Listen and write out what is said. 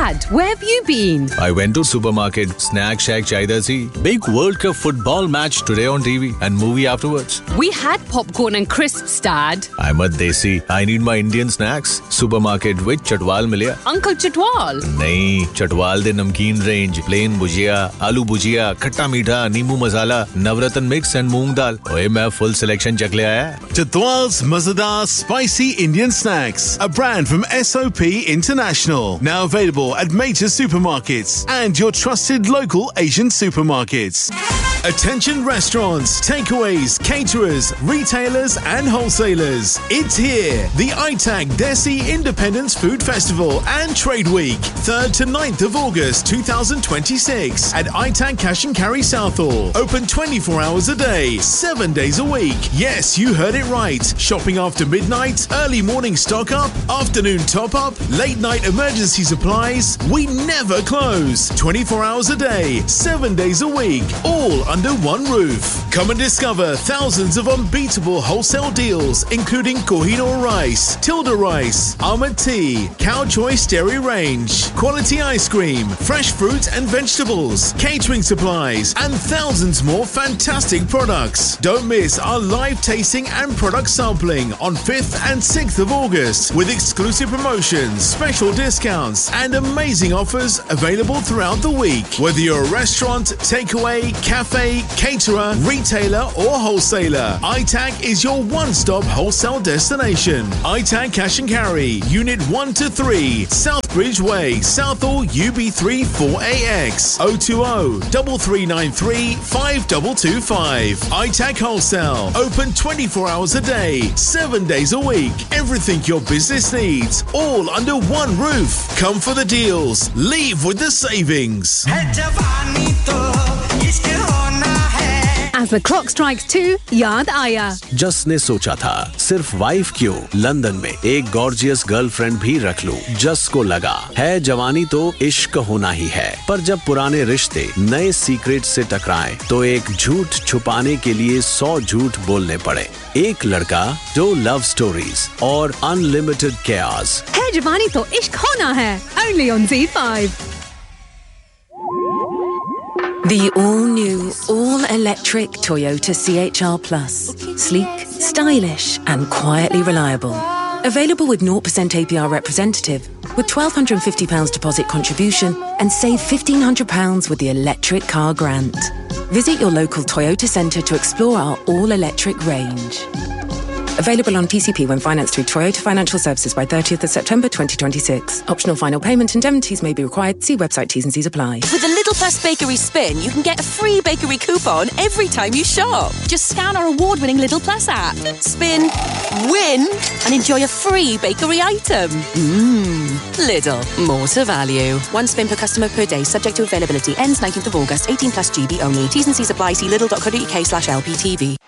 Dad, where have you been? I went to supermarket, snack shack chahiye thi. Big World Cup football match today on TV and movie afterwards. We had popcorn and crisps, Dad. I'm a desi. I need my Indian snacks. Supermarket with Chatwal मिलिया. Uncle Chatwal? नहीं, Chatwal दे नमकीन range, plain bhujia, aloo bhujia, खट्टा मीठा, नींबू मसाला, नवरत्न mix and मूंग दाल. ओए मैं full selection चख ले आया. Chatwal's Mazadar Spicy Indian Snacks, a brand from SOP International. Now available at major supermarkets and your trusted local Asian supermarkets. Attention restaurants, takeaways, caterers, retailers and wholesalers. It's here. The ITAG Desi Independence Food Festival and Trade Week. 3rd to 9th of August 2026 at ITAG Cash and Carry Southall. Open 24 hours a day, 7 days a week. Yes, you heard it right. Shopping after midnight, early morning stock up, afternoon top up, late night emergency supplies. We never close. 24 hours a day, 7 days a week. All under one roof. Come and discover thousands of unbeatable wholesale deals, including Kohinoor rice, Tilda rice, Ahmed tea, Cow Choice dairy range, quality ice cream, fresh fruit and vegetables, catering supplies, and thousands more fantastic products. Don't miss our live tasting and product sampling on 5th and 6th of August with exclusive promotions, special discounts, and amazing offers available throughout the week. Whether you're a restaurant, takeaway, cafe, caterer, retailer or wholesaler, ITAG is your one-stop wholesale destination. ITAG Cash and Carry, Unit 1 to 3, Southbridge Way, Southall UB3 4AX, 020 3393 5225. ITAG Wholesale, open 24 hours a day, 7 days a week. Everything your business needs, all under one roof. Come for the deals, leave with the savings. As the clock strikes 2, याद आया. जस ने सोचा था सिर्फ wife क्यों, London में एक गॉर्जियस गर्लफ्रेंड भी रख लूं. जस को लगा है जवानी तो इश्क होना ही है, पर जब पुराने रिश्ते नए सीक्रेट से टकराएं तो एक झूठ छुपाने के लिए 100 झूठ बोलने पड़े. एक लड़का, 2 लव स्टोरीज और अनलिमिटेड केयर्स. है जवानी तो इश्क होना है. Only on Z5. The all-new, all-electric Toyota CHR Plus. Sleek, stylish and quietly reliable. Available with 0% APR representative with £1,250 deposit contribution and save £1,500 with the electric car grant. Visit your local Toyota centre to explore our all-electric range. Available on PCP when financed through Toyota Financial Services by 30th of September 2026. Optional final payment indemnities may be required. See website T's and C's apply. With the Little Plus Bakery Spin, you can get a free bakery coupon every time you shop. Just scan our award-winning Little Plus app. Spin, win, and enjoy a free bakery item. Lidl, more to value. One spin per customer per day, subject to availability. Ends 19th of August, 18 plus GB only. T's and C's apply. See lidl.co.uk/LPTV.